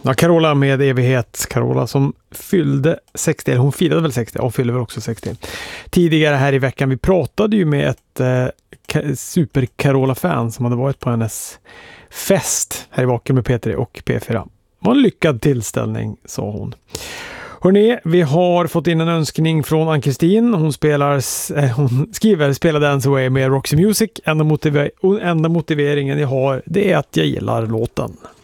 Ja, Carola med evighet. Carola som fyllde 60, eller hon firade väl 60, och fyller väl också 60. Tidigare här i veckan, vi pratade ju med ett super Carola-fan som hade varit på hennes fest här i Vaken med P3 och P4. Det var en lyckad tillställning, sa hon. Hörrni, vi har fått in en önskning från Ann-Kristin. Hon skriver Spela Dance Away med Roxy Music. Enda motiveringen jag har, det är att jag gillar låten.